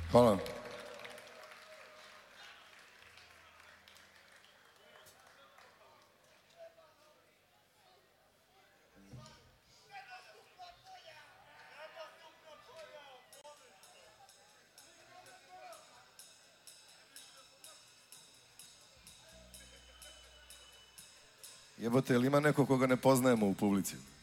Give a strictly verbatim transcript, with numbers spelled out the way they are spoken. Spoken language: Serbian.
Hvala. Jebote, ili ima neko koga ne poznajemo u publici?